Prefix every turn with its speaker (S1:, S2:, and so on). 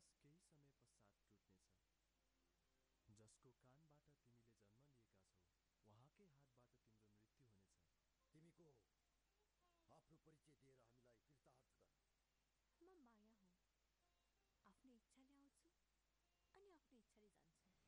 S1: विश्वास केही समय पश्चात टुट्नेछ। जसको कानबाट तिमीले जन्म लिएका छौ उहाँकै हातबाट तिम्रो मृत्यु हुनेछ।
S2: तिमी को हो? आफ्नो परिचय दिएर हामीलाई कृतार्थ गर।
S3: म माया हुँ। आफ्नो इच्छाले आउँछु अनि आफ्नो इच्छाले जान्छु।